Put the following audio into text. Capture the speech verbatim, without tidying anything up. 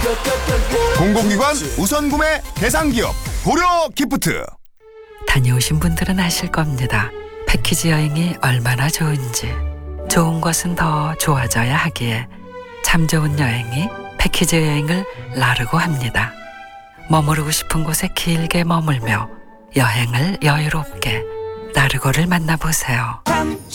공공기관 우선 구매 대상기업 고려 기프트. 다녀오신 분들은 아실 겁니다. 패키지 여행이 얼마나 좋은지. 좋은 것은 더 좋아져야 하기에 참 좋은 여행이 패키지 여행을 나르고 합니다. 머무르고 싶은 곳에 길게 머물며 여행을 여유롭게 나르고를 만나보세요.